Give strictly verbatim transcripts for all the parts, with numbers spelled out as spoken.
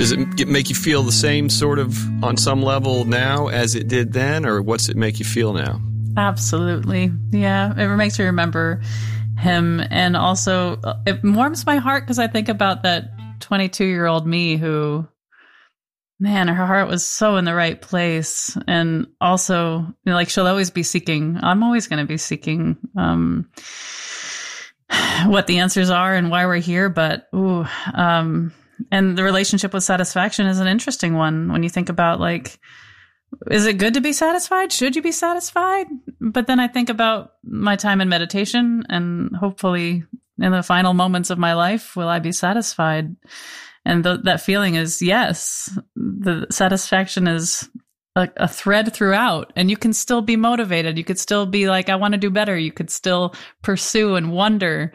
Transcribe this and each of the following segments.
Does it get, make you feel the same sort of on some level now as it did then, or what's it make you feel now? Absolutely. Yeah. It makes me remember him. And also it warms my heart because I think about that twenty-two year old me who, man, her heart was so in the right place. And also, you know, like she'll always be seeking, I'm always going to be seeking, um, what the answers are and why we're here. But, ooh, um, and the relationship with satisfaction is an interesting one when you think about, like, is it good to be satisfied? Should you be satisfied? But then I think about my time in meditation, and hopefully in the final moments of my life, will I be satisfied? And th- that feeling is yes. The satisfaction is a, a thread throughout, and you can still be motivated. You could still be like, I want to do better. You could still pursue and wonder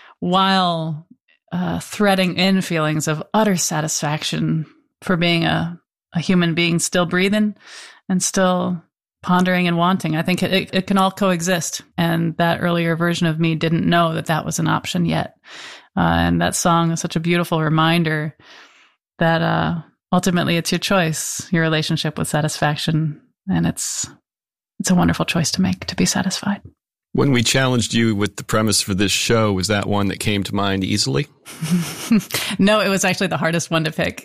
while Uh, threading in feelings of utter satisfaction for being a, a human being still breathing and still pondering and wanting. I think it, it, it can all coexist. And that earlier version of me didn't know that that was an option yet. Uh, and that song is such a beautiful reminder that uh, ultimately it's your choice, your relationship with satisfaction. And it's it's a wonderful choice to make, to be satisfied. When we challenged you with the premise for this show, was that one that came to mind easily? No, it was actually the hardest one to pick.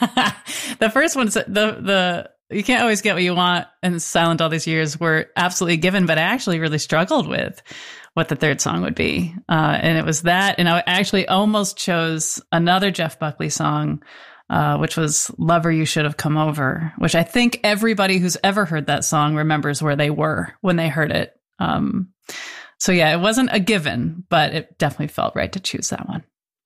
The first one, the the you can't always get what you want, and Silent all these years were absolutely given, but I actually really struggled with what the third song would be. Uh, and it was that, and I actually almost chose another Jeff Buckley song, uh, which was Lover, You Should Have Come Over, which I think everybody who's ever heard that song remembers where they were when they heard it. Um, so yeah, it wasn't a given, but it definitely felt right to choose that one.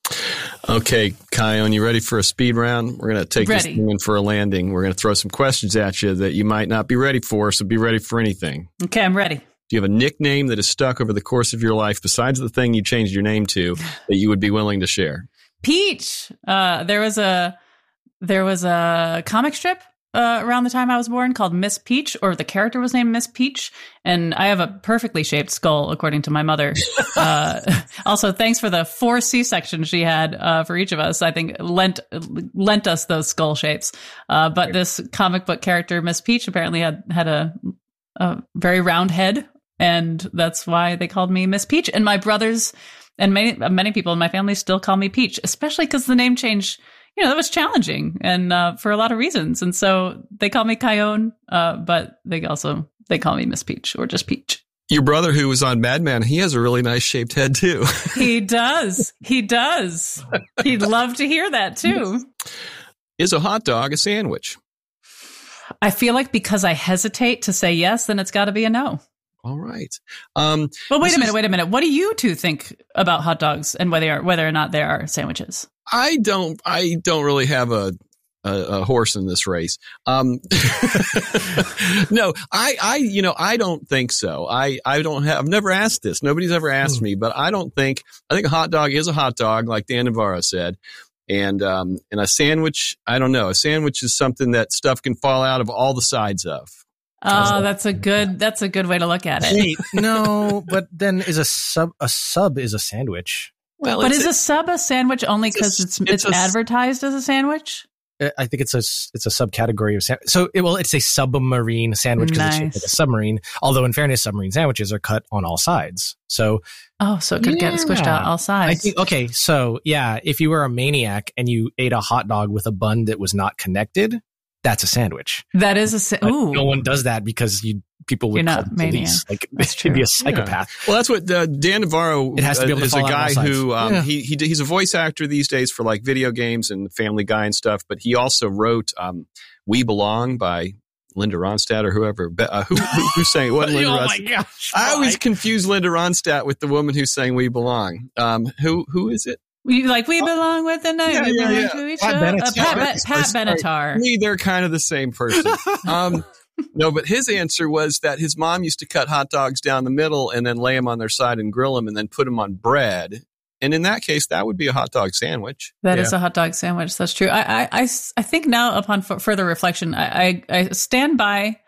Okay, Chion, you ready for a speed round? We're going to take Ready. this thing in for a landing. We're going to throw some questions at you that you might not be ready for, so be ready for anything. Okay, I'm ready. Do you have a nickname that has stuck over the course of your life, besides the thing you changed your name to, that you would be willing to share? Peach. Uh, there was a there was a comic strip Uh, around the time I was born called Miss Peach, or the character was named Miss Peach. And I have a perfectly shaped skull, according to my mother. Uh, also, thanks for the four C-sections she had uh, for each of us. I think lent lent us those skull shapes. Uh, but this comic book character, Miss Peach, apparently had, had a, a very round head. And that's why they called me Miss Peach. And my brothers and many, many people in my family still call me Peach, especially because the name change, you know, that was challenging, and uh, for a lot of reasons. And so they call me Chion, uh, but they also, they call me Miss Peach, or just Peach. Your brother, who was on Mad Men, he has a really nice shaped head too. He does. He does. He'd love to hear that too. Is a hot dog a sandwich? I feel like because I hesitate to say yes, then it's got to be a no. All right. Um, but wait a minute, is, wait a minute. What do you two think about hot dogs and whether are, whether or not they are sandwiches? I don't. I don't really have a a, a horse in this race. Um, no, I, I, you know, I don't think so. I, I don't have. I've never asked this. Nobody's ever asked me, but I don't think. I think a hot dog is a hot dog, like Dan Navarro said, and um, and a sandwich. I don't know. A sandwich is something that stuff can fall out of all the sides of. Oh, that's a good. That's a good way to look at it. Wait, no, but then is a sub a sub is a sandwich. Well, but is a, a sub a sandwich only because it's it's, it's, it's advertised as a sandwich? I think it's a it's a subcategory of sandwich. So it, well, it's a submarine sandwich because nice. It's shaped like a submarine. Although in fairness, submarine sandwiches are cut on all sides. So oh, so it could yeah. get squished out all sides. I think okay. So yeah, if you were a maniac and you ate a hot dog with a bun that was not connected, that's a sandwich. That is a sa- ooh. No one does that because you people would You're call not the police. maniac. Like it should be a psychopath. Yeah. Well, that's what uh, Dan Navarro it has to be able to is a fall guy out who um, yeah. he, he he's a voice actor these days for like video games and Family Guy and stuff. But he also wrote um, "We Belong" by Linda Ronstadt or whoever. Uh, who, who who sang it? What Linda oh Ronstadt? my gosh! I always confuse Linda Ronstadt with the woman who sang "We Belong." Um, who who is it? We, like we belong with the night. Yeah, we yeah, belong yeah. to each Pat other. Benatar. Uh, Pat, Pat, Pat Benatar. To me, they're kind of the same person. Um, no, but his answer was that his mom used to cut hot dogs down the middle and then lay them on their side and grill them and then put them on bread. And in that case, that would be a hot dog sandwich. That yeah. is a hot dog sandwich. That's true. I, I, I, I think now upon f- further reflection, I, I, I stand by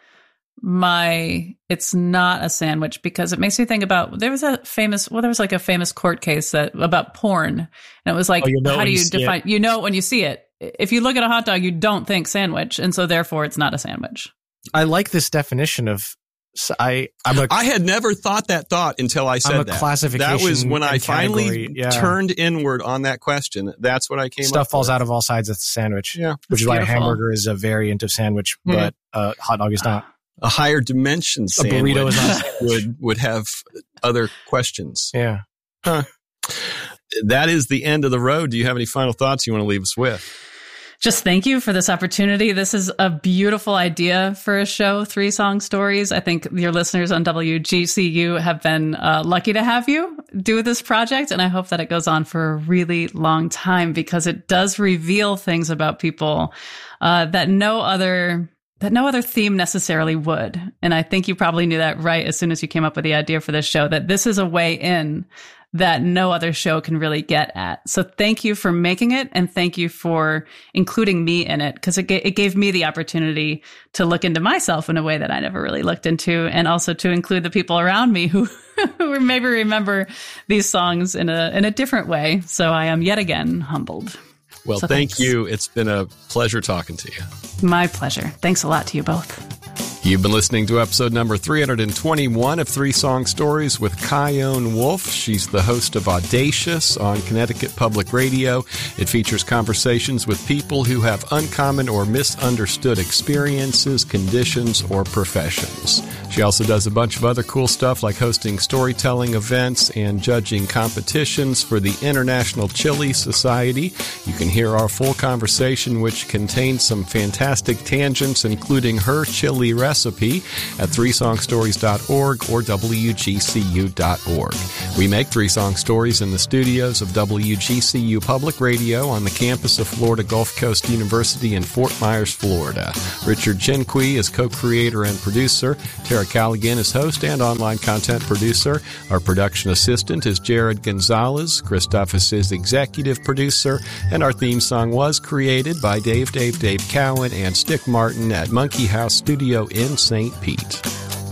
my it's not a sandwich because it makes me think about there was a famous well there was like a famous court case that about porn, and it was like oh, you know how do you you define it. you know it when you see it, if you look at a hot dog, you don't think sandwich. And so therefore it's not a sandwich. I like this definition of, I, I'm a, I had never thought that thought until I said I'm a that. classification That was when I finally yeah. turned inward on that question. That's what I came Stuff up falls with. out of all sides of the sandwich. Yeah. Which is Beautiful. why a hamburger is a variant of sandwich, Mm. but a hot dog is not. A higher dimension sandwich burrito is not a would, would have other questions. Yeah. Huh. That is the end of the road. Do you have any final thoughts you want to leave us with? Just thank you for this opportunity. This is a beautiful idea for a show, Three Song Stories. I think your listeners on W G C U have been uh, lucky to have you do this project. And I hope that it goes on for a really long time because it does reveal things about people uh, that no other that no other theme necessarily would. And I think you probably knew that right as soon as you came up with the idea for this show, that this is a way in that no other show can really get at. So thank you for making it, and thank you for including me in it, because it, ga- it gave me the opportunity to look into myself in a way that I never really looked into, and also to include the people around me who, who maybe remember these songs in a in a different way. So I am yet again humbled. Well, So thank thanks. you. It's been a pleasure talking to you. My pleasure. Thanks a lot to you both. You've been listening to episode number three hundred twenty-one of Three Song Stories with Kyone Wolf. She's the host of Audacious on Connecticut Public Radio. It features conversations with people who have uncommon or misunderstood experiences, conditions, or professions. She also does a bunch of other cool stuff like hosting storytelling events and judging competitions for the International Chili Society. You can hear our full conversation, which contains some fantastic tangents, including her chili recipe, at three song stories dot org or W G C U dot org. We make Three Song Stories in the studios of W G C U Public Radio on the campus of Florida Gulf Coast University in Fort Myers, Florida. Richard Genqui is co-creator and producer. Tara Callaghan is host and online content producer. Our production assistant is Jared Gonzalez. Christophus is executive producer. And our theme song was created by Dave Dave Dave Cowan and Stick Martin at Monkey House Studio in Saint Pete.